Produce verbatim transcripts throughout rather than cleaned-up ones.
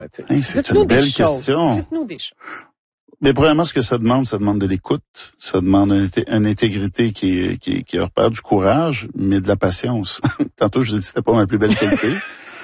Hey, c'est Dites-nous une belle des choses. question. Dites-nous des choses. Mais premièrement, ce que ça demande, ça demande de l'écoute, ça demande une, une intégrité qui est, qui est, qui est repère, du courage, mais de la patience. Tantôt, je vous ai dit que c'était pas ma plus belle qualité.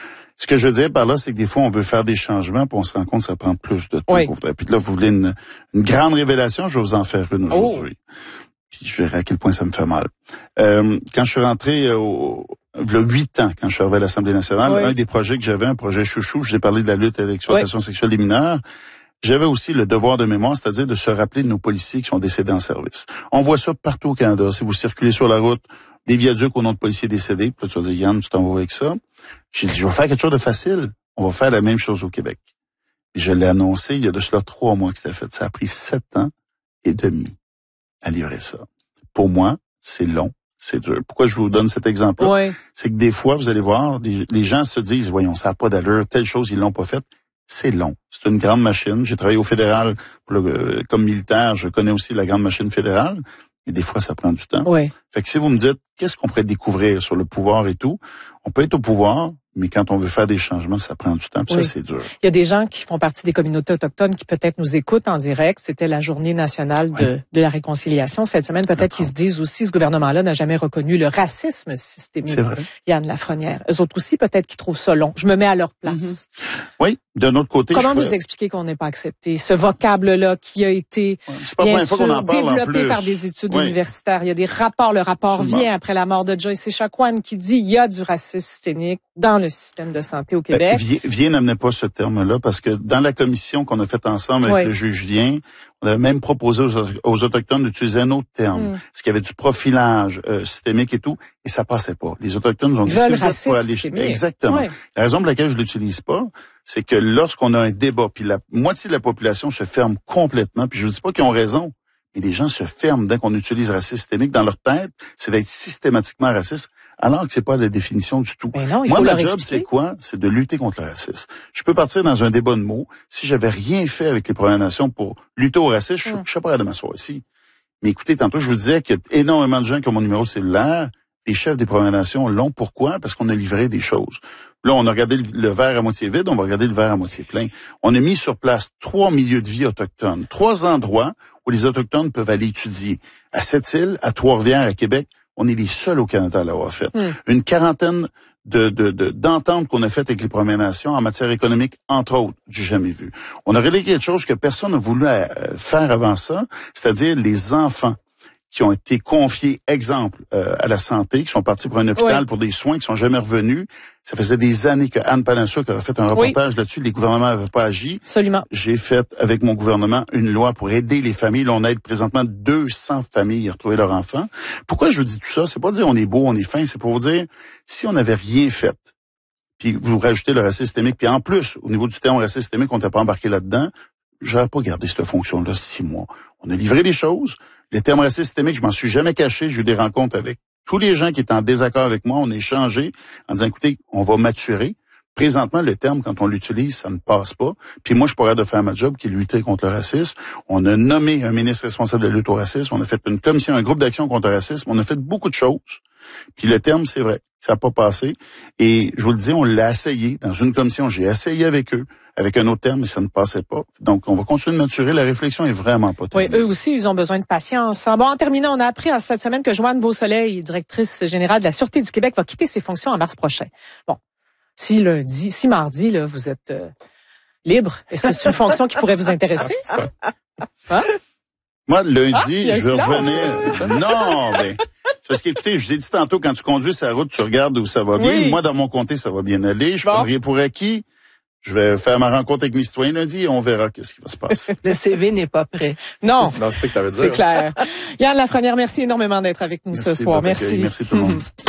Ce que je veux dire par là, c'est que des fois, on veut faire des changements, puis on se rend compte que ça prend plus de temps. Oui. Pour... Puis là, vous voulez une, une grande révélation, je vais vous en faire une aujourd'hui. Oh. Puis je verrai à quel point ça me fait mal. Euh, quand je suis rentré au... Il y a huit ans, quand je suis arrivé à l'Assemblée nationale, oui. un des projets que j'avais, un projet chouchou, je vous ai parlé de la lutte à l'exploitation oui. sexuelle des mineurs. J'avais aussi le devoir de mémoire, c'est-à-dire de se rappeler de nos policiers qui sont décédés en service. On voit ça partout au Canada. Si vous circulez sur la route, des viaducs au nom de policiers décédés, puis là, tu vas dire, Yann, tu t'en vas avec ça. J'ai dit, je vais faire quelque chose de facile. On va faire la même chose au Québec. Et je l'ai annoncé il y a de cela trois mois que c'était fait. Ça a pris sept ans et demi à livrer ça. Pour moi, c'est long, c'est dur. Pourquoi je vous donne cet exemple-là? Oui. C'est que des fois, vous allez voir, des, les gens se disent, voyons, ça n'a pas d'allure, telle chose, ils l'ont pas faite. C'est long. C'est une grande machine. J'ai travaillé au fédéral pour le, comme militaire. Je connais aussi la grande machine fédérale. Et des fois, ça prend du temps. Oui. Fait que si vous me dites, qu'est-ce qu'on pourrait découvrir sur le pouvoir et tout, on peut être au pouvoir, mais quand on veut faire des changements, ça prend du temps. Puis oui. ça, c'est dur. Il y a des gens qui font partie des communautés autochtones qui peut-être nous écoutent en direct. C'était la journée nationale de, oui. de la réconciliation cette semaine. Peut-être qu'ils se disent aussi, ce gouvernement-là n'a jamais reconnu le racisme systémique. C'est vrai. Yann Lafrenière. Eux autres aussi, peut-être qu'ils trouvent ça long. Je me mets à leur place. Mm-hmm. Oui. D'un autre côté, comment je vous fais... expliquer qu'on n'est pas accepté ce vocable-là qui a été ouais, pas bien sûr sûr développé par des études oui. universitaires. Il y a des rapports. Le rapport Absolument. vient après la mort de Joyce Echaquan qui dit il y a du racisme systémique dans le système de santé au Québec. Ben, Vien n'amenait pas ce terme-là parce que dans la commission qu'on a faite ensemble avec oui. le juge Vien, on avait même proposé aux, aux Autochtones d'utiliser un autre terme, mm. parce qu'il y avait du profilage euh, systémique et tout, et ça passait pas. Les Autochtones nous ont dit si vous êtes pas aller... Exactement. Oui. La raison pour laquelle je l'utilise pas, c'est que lorsqu'on a un débat, puis la moitié de la population se ferme complètement, puis je ne dis pas qu'ils ont raison, mais les gens se ferment dès qu'on utilise racisme systémique. Dans leur tête, c'est d'être systématiquement raciste, alors que c'est pas la définition du tout. Mais non, il Moi, faut ma leur job, expliquer. c'est quoi? C'est de lutter contre le racisme. Je peux partir dans un débat de mots. Si j'avais rien fait avec les Premières Nations pour lutter au racisme, je, mm. je serais pas prêt de m'asseoir ici. Mais écoutez, tantôt, je vous disais qu'il y a énormément de gens qui ont mon numéro cellulaire. Les chefs des Premières Nations l'ont. Pourquoi? Parce qu'on a livré des choses. Là, on a regardé le verre à moitié vide, on va regarder le verre à moitié plein. On a mis sur place trois milieux de vie autochtones, trois endroits où les Autochtones peuvent aller étudier. À Sept-Îles, à Trois-Rivières, à Québec, on est les seuls au Canada à l'avoir fait. Mm. Une quarantaine de, de, de, d'ententes qu'on a faites avec les Premières Nations en matière économique, entre autres, du jamais vu. On a relayé quelque chose que personne n'a voulu faire avant ça, c'est-à-dire les enfants qui ont été confiés, exemple, euh, à la santé, qui sont partis pour un hôpital oui. pour des soins, qui sont jamais revenus. Ça faisait des années que Anne Panassuk avait fait un reportage oui. là-dessus. Les gouvernements n'avaient pas agi. Absolument. J'ai fait, avec mon gouvernement, une loi pour aider les familles. Là, on aide présentement deux cents familles à retrouver leurs enfants. Pourquoi je vous dis tout ça? C'est pas dire on est beau, on est fin. C'est pour vous dire, si on n'avait rien fait, puis vous rajoutez le racisme systémique, puis en plus, au niveau du terme racisme systémique, on n'était pas embarqué là-dedans, j'aurais pas gardé cette fonction-là six mois. On a livré des choses. Les termes racistes systémiques, je m'en suis jamais caché. J'ai eu des rencontres avec tous les gens qui étaient en désaccord avec moi. On a échangé en disant, écoutez, on va maturer. Présentement, le terme, quand on l'utilise, ça ne passe pas. Puis moi, je pourrais de faire ma job, qui est lutter contre le racisme. On a nommé un ministre responsable de la lutte au racisme. On a fait une commission, un groupe d'action contre le racisme. On a fait beaucoup de choses. Puis le terme, c'est vrai, ça n'a pas passé. Et je vous le dis, on l'a essayé dans une commission. J'ai essayé avec eux, avec un autre terme, mais ça ne passait pas. Donc, on va continuer de maturer. La réflexion est vraiment pas terminée. Oui, eux aussi, ils ont besoin de patience. Bon, en terminant, on a appris cette semaine que Joanne Beausoleil, directrice générale de la Sûreté du Québec, va quitter ses fonctions en mars prochain. Bon, si lundi, si mardi, là, vous êtes euh, libre, est-ce que c'est une fonction qui pourrait vous intéresser, ça? Hein? Moi, lundi, ah, je veux revenir. Non, mais c'est parce qu'écoutez, je vous ai dit tantôt, quand tu conduis sa route, tu regardes où ça va bien. Oui. Moi, dans mon comté, ça va bien aller. Je bon. prendrai pour acquis. Je vais faire ma rencontre avec mes citoyens lundi et on verra qu'est-ce qui va se passer. Le C V n'est pas prêt. Non. Non, c'est ça que ça veut dire. C'est clair. Yann Lafrenière, merci énormément d'être avec nous merci ce soir. Merci. Merci tout le monde.